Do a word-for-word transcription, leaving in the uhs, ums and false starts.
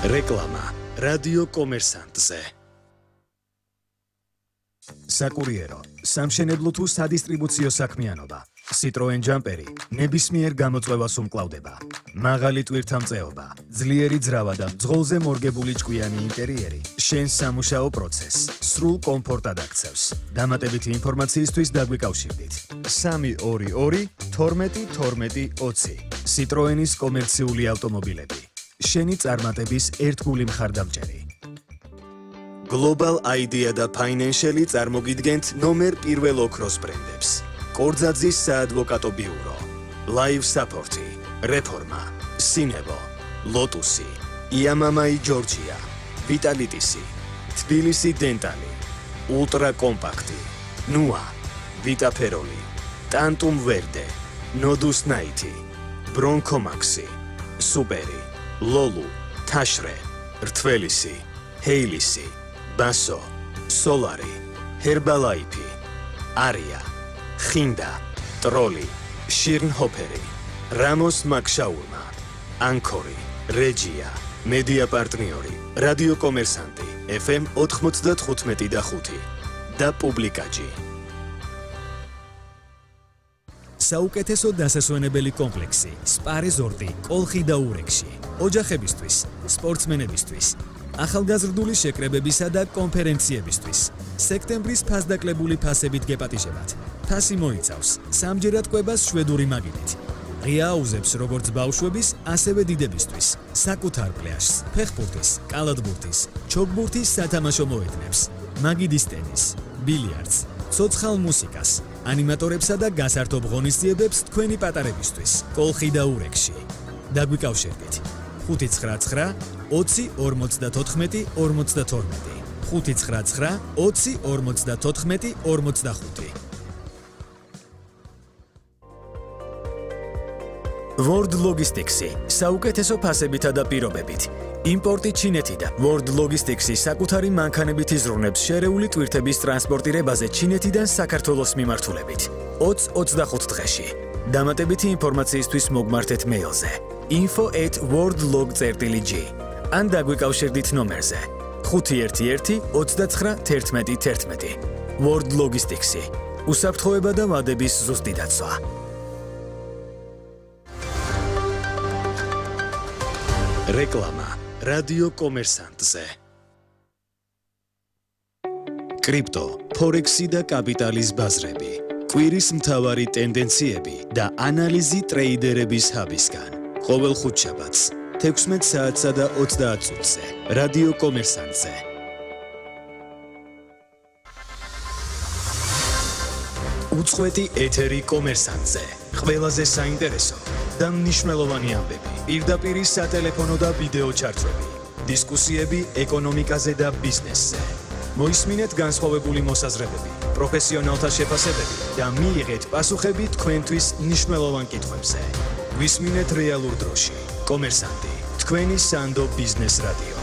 რეკლამა რადიო კომერსანტზე. საკურიერო, სამშენებლო თუ სადისტრიბუციო საქმიანობა. Citroen Jumperi ნებისმიერ გამოწვევას უმკლავდება. მაღალი ტვირთამწეობა, ძლიერი ძრავა და მძღოლზე მორგებული ჭკვიანი ინტერიერი შენს სამუშაო პროცესს სრულ კომფორტად აქცევს. დამატებითი ინფორმაციისთვის დაგვიკავშირდით. სამი ორი ორი თორმეტი თორმეტი ოცი. Citroenis კომერციული ავტომობილები. შენი წარმატების ერთგული მხარდამჭერი. Global Idea და Financial წარმოგიდგენთ ნომერ პირველ ოქროს ბრენდებს. კორძაძის საადვოკატო ბიურო, Live Support, რეფორმა, Sinebo, Lotus, Yamamai Georgia, Vitalitis, Tbilisi Dentali, Ultra Compact, Nua, Vita Peroli, Tantum Verde, Nodus Nighty, Bronco Maxi, Superi, Lolu, Tashre, Rtvelisi, Heilisi, Basso, Solari, Herbalife, Aria, Xinda, Trolli, Schirnhoperi, Ramos Makshaurma, Ankori, Regia, Media Partneri, Radio Komersanti, F M ოთხმოცდათხუთმეტი და ხუთი და Publicaji. საუკეთესო დასასვენებელი კომპლექსი, Spa Resort-ი, კოლხი და ურეკში. ოჯახებისთვის, სპორტსმენებისთვის, ახალგაზრდული შეკრებებისა და კონფერენციებისთვის. სექტემბრის ფასდაკლებული ფასებით გეპატიჟებათ. ფასი მოიცავს სამჯერად კვებას შვედური მაგიდით. ღია აუზებს როგორც ბავშვების, ასევე დიდებისთვის. საკუთარ პლაჟს, ფეხბურთის, კალათბურთის, ჩოგბურთის სათამაშო მოედნებს, მაგიდის ტენის, ბილიარდს, ცოცხალ მუსიკას, ანიმატორებსა და გასართობ ღონისძიებებს თქვენი პატარებისთვის. კოლხი და ურეკში. დაგვიკავშირდით. ხუთი ცხრა ცხრა ოცი ორმოცდათოთხმეტი ორმოცდათორმეტი. ხუთი ცხრა ცხრა ოცი ორმოცდათოთხმეტი ორმოცდახუთი. World Logistics-ი საუკეთესო ფასებითა და პირობებით. იმპორტი ჩინეთიდან. World Logistics-ი საკუთარი მანქანებით იზრუნებს შერეული ტვირთების ტრანსპორტირებაზე ჩინეთიდან საქართველოს მიმართულებით. ოცი ოცდახუთ დღეში. დამატებითი ინფორმაციისთვის მოგმართეთ მეილზე info at worldlog dot g ან დაგვიკავშირდით ნომერზე ხუთი ერთი ერთი ოცდაცხრა თერთმეტი თერთმეტი. World Logistics-ი უსაფრთხოება და ვადების ზუსტი დაცვა. რეკლამა რადიო კომერსანტზე. კრიპტო, ფორექსი და კაპიტალის ბაზრები. კვირის მთავარი ტენდენციები და ანალიზი ტრეიდერების ჰაბისგან. ყოველ ხუთშაბათს, თექვსმეტ საათსა და ოცდაათ წუთზე. რადიო კომერსანტზე. უწყვეტი ეთერი კომერსანტზე. ყველაზე საინტერესო და მნიშვნელოვანი ამბები. პირდაპირ სატელეფონო და ვიდეო ჩარტვები. დისკუსიები ეკონომიკაზე და ბიზნესზე. მოისმინეთ განსხვავებული მოსაზრებები, პროფესიონალთა შეფასებები და მიიღეთ პასუხები თქვენთვის მნიშვნელოვან კითხვებზე. ვისმინეთ რეალურ დროში. კომერსანტი, თქვენი სანდო ბიზნეს რადიო.